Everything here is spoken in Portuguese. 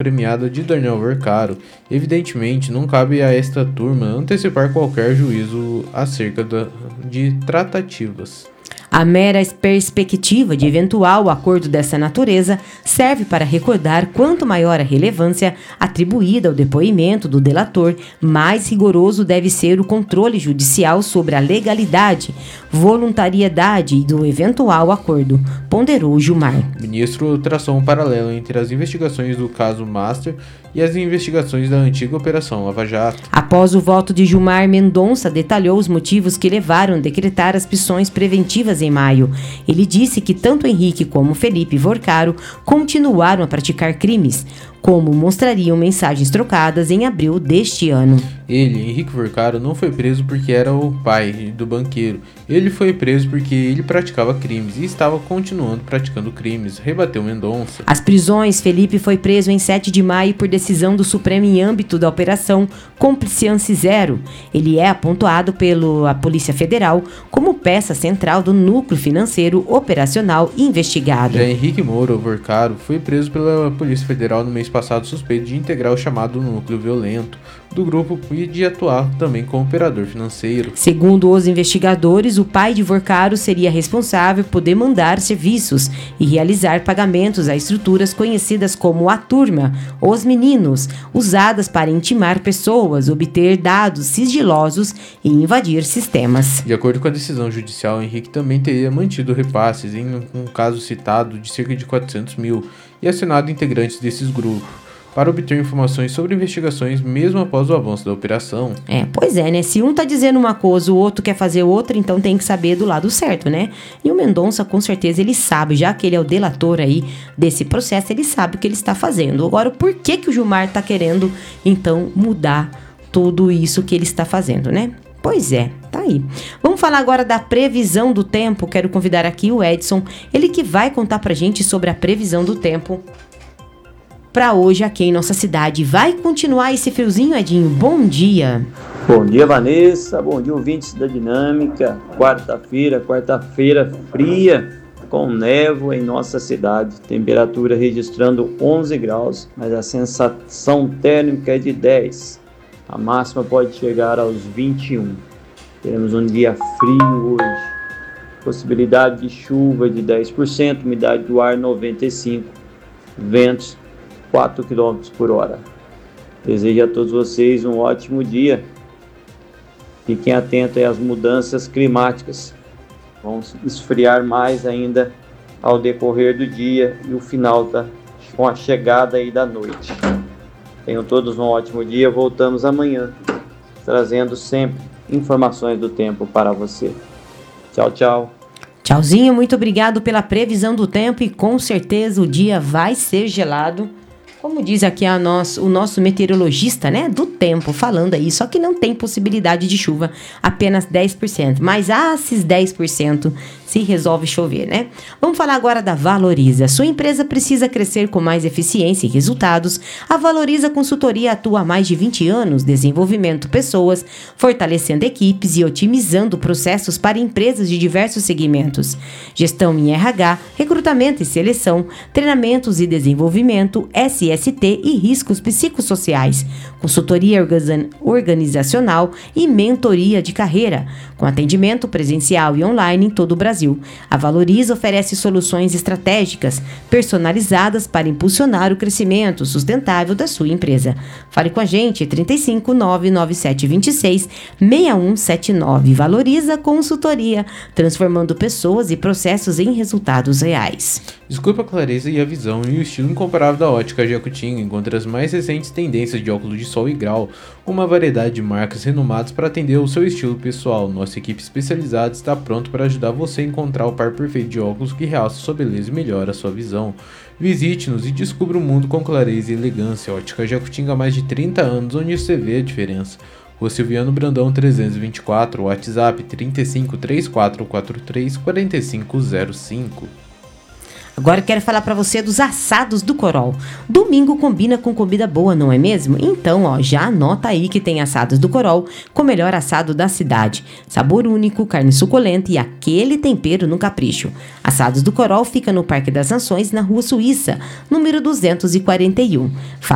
premiada de Daniel Vercaro. Evidentemente, não cabe a esta turma antecipar qualquer juízo acerca de tratativas. A mera perspectiva de eventual acordo dessa natureza serve para recordar quanto maior a relevância atribuída ao depoimento do delator, mais rigoroso deve ser o controle judicial sobre a legalidade, voluntariedade do eventual acordo, ponderou Gilmar. O ministro traçou um paralelo entre as investigações do caso Master e as investigações da antiga Operação Lava Jato. Após o voto de Gilmar, Mendonça detalhou os motivos que levaram a decretar as prisões preventivas em maio. Ele disse que tanto Henrique como Felipe Vercaro continuaram a praticar crimes, como mostrariam mensagens trocadas em abril deste ano. Henrique Vercaro, não foi preso porque era o pai do banqueiro. Ele foi preso porque ele praticava crimes e estava continuando praticando crimes, rebateu Mendonça. As prisões, Felipe foi preso em 7 de maio por decisão do Supremo em âmbito da Operação Compliciance Zero. Ele é apontado pela Polícia Federal como peça central do núcleo financeiro operacional investigado. Já Henrique Moura Vercaro foi preso pela Polícia Federal no mês passado, suspeito de integrar o chamado núcleo violento do grupo e de atuar também como operador financeiro. Segundo os investigadores, o pai de Vercaro seria responsável por demandar serviços e realizar pagamentos a estruturas conhecidas como a turma, os meninos, usadas para intimar pessoas, obter dados sigilosos e invadir sistemas. De acordo com a decisão judicial, Henrique também teria mantido repasses em um caso citado de cerca de 400 mil e assinado integrantes desses grupos para obter informações sobre investigações mesmo após o avanço da operação. Pois é, né? Se um tá dizendo uma coisa, o outro quer fazer outra, então tem que saber do lado certo, né? E o Mendonça, com certeza, ele sabe, já que ele é o delator aí desse processo, ele sabe o que ele está fazendo. Agora, por que o Gilmar tá querendo, então, mudar tudo isso que ele está fazendo, né? Pois é, tá aí. Vamos falar agora da previsão do tempo. Quero convidar aqui o Edson, ele que vai contar pra gente sobre a previsão do tempo para hoje aqui em nossa cidade. Vai continuar esse friozinho, Edinho? Bom dia. Bom dia, Vanessa. Bom dia, ouvintes da Dinâmica. Quarta-feira fria, com névoa em nossa cidade. Temperatura registrando 11 graus, mas a sensação térmica é de 10. A máxima pode chegar aos 21. Teremos um dia frio hoje. Possibilidade de chuva de 10%, umidade do ar 95%, ventos 4 km por hora. Desejo a todos vocês um ótimo dia. Fiquem atentos às mudanças climáticas. Vamos esfriar mais ainda ao decorrer do dia e o final com a chegada aí da noite. Tenham todos um ótimo dia. Voltamos amanhã, trazendo sempre informações do tempo para você. Tchau, tchau. Tchauzinho, muito obrigado pela previsão do tempo e com certeza o dia vai ser gelado. Como diz aqui o nosso meteorologista, né, do tempo, falando aí, só que não tem possibilidade de chuva, apenas 10%. Mas esses 10% se resolve chover, né? Vamos falar agora da Valoriza. Sua empresa precisa crescer com mais eficiência e resultados. A Valoriza Consultoria atua há mais de 20 anos, desenvolvimento pessoas, fortalecendo equipes e otimizando processos para empresas de diversos segmentos. Gestão em RH, recrutamento e seleção, treinamentos e desenvolvimento, SST e riscos psicossociais, consultoria organizacional e mentoria de carreira, com atendimento presencial e online em todo o Brasil. A Valoriza oferece soluções estratégicas personalizadas para impulsionar o crescimento sustentável da sua empresa. Fale com a gente, 35 997 26 6179. Valoriza Consultoria, transformando pessoas e processos em resultados reais. Desculpa a clareza e a visão e o estilo incomparável da Ótica Jacutinga. Encontre as mais recentes tendências de óculos de sol e grau, uma variedade de marcas renomadas para atender ao seu estilo pessoal. Nossa equipe especializada está pronta para ajudar você a encontrar o par perfeito de óculos que realça sua beleza e melhora a sua visão. Visite-nos e descubra o mundo com clareza e elegância. Ótica Jacutinga há mais de 30 anos, onde você vê a diferença. Rua Silviano Brandão 324, WhatsApp 35 3443 4505. Agora eu quero falar para você dos assados do Corol. Domingo combina com comida boa, não é mesmo? Então, já anota aí que tem assados do Corol com o melhor assado da cidade. Sabor único, carne suculenta e aquele tempero no capricho. Assados do Corol fica no Parque das Nações, na Rua Suíça, número 241.